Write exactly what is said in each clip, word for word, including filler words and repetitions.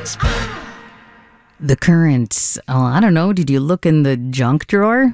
The Current. Oh, I don't know. Did you look in the junk drawer?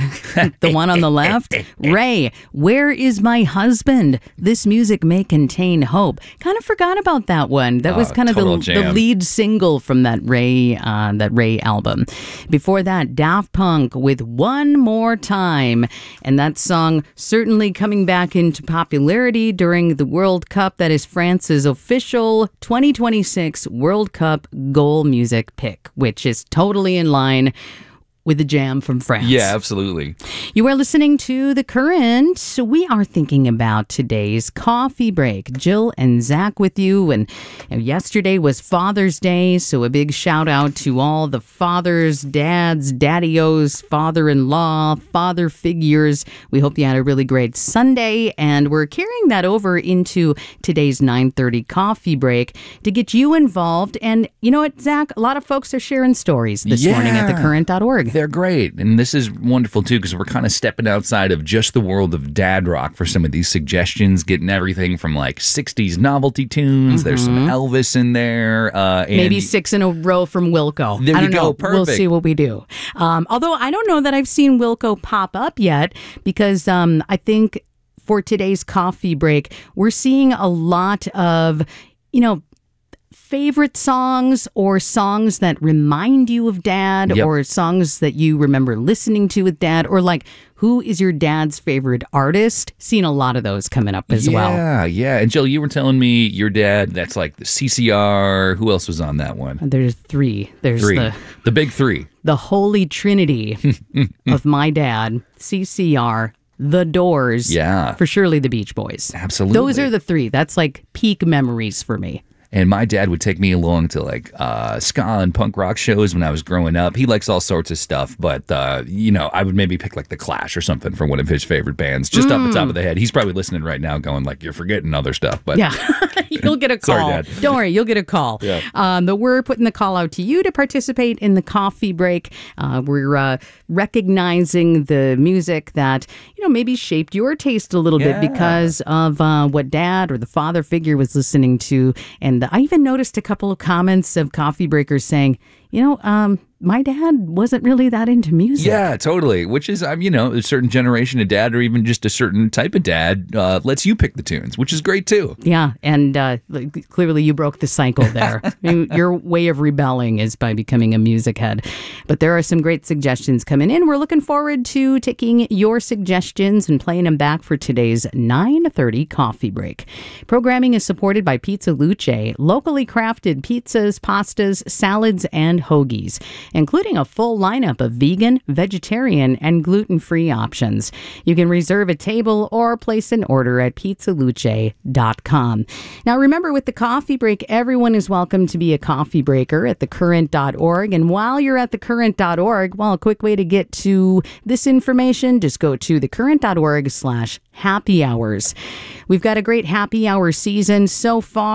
The one on the left? Ray, Where Is My Husband? This music may contain hope. Kind of forgot about that one. That was Oh, kind of the, total the jam. lead single from that Ray uh, that Ray album. Before that, Daft Punk with One More Time. And that song certainly coming back into popularity during the World Cup. That is France's official twenty twenty-six World Cup goal music pick, which is totally in line with the jam from France. Yeah, absolutely. You are listening to The Current. So we are thinking about today's coffee break. Jill and Zach with you. And you know, yesterday was Father's Day, so a big shout out to all the fathers, dads, daddy-os, father-in-law, father figures. We hope you had a really great Sunday, and we're carrying that over into today's nine thirty coffee break to get you involved. And you know what, Zach? A lot of folks are sharing stories this Yeah. morning at the current dot org. They're great. And this is wonderful, too, because we're kind of stepping outside of just the world of dad rock for some of these suggestions, getting everything from like sixties novelty tunes. There's some Elvis in there. Uh, and Maybe six in a row from Wilco. There I you don't go. know. We'll Perfect. see what we do. Um, although I don't know that I've seen Wilco pop up yet, because um, I think for today's coffee break, we're seeing a lot of, you know, favorite songs or songs that remind you of dad, Yep. or songs that you remember listening to with dad, or like, who is your dad's favorite artist? Seen a lot of those coming up as yeah, well. Yeah, yeah. And Jill, you were telling me your dad, that's like the C C R. Who else was on that one? There's three. There's Three. the The big three. the holy trinity of my dad, C C R, The Doors, Yeah. for surely the Beach Boys. Absolutely. Those are the three. That's like peak memories for me. And my dad would take me along to like uh, ska and punk rock shows when I was growing up. He likes all sorts of stuff, but uh, you know, I would maybe pick like the Clash or something for one of his favorite bands, just off the top of the head. He's probably listening right now, going like, "You're forgetting other stuff." But Yeah, you'll get a Sorry, call. Dad. Don't worry, you'll get a call. Yeah. Um, but we're putting the call out to you to participate in the coffee break. Uh, we're uh, recognizing the music that, you know, maybe shaped your taste a little Yeah. bit because of uh, what dad or the father figure was listening to. And I even noticed a couple of comments of coffee breakers saying, you know, um, my dad wasn't really that into music. yeah, totally. Which is, um, you know, a certain generation of dad, or even just a certain type of dad, uh, lets you pick the tunes, which is great too. Yeah, and uh, like, clearly you broke the cycle there. I mean, your way of rebelling is by becoming a music head. But there are some great suggestions coming in. We're looking forward to taking your suggestions and playing them back for today's nine thirty coffee break. Programming is supported by Pizza Luce, locally crafted pizzas, pastas, salads, and hoagies, including a full lineup of vegan, vegetarian, and gluten-free options. You can reserve a table or place an order at pizza luce dot com. Now remember, with the coffee break, everyone is welcome to be a coffee breaker at the current dot org. And while you're at the current dot org, well, a quick way to get to this information, just go to the current dot org slash happy hours. We've got a great happy hour season so far.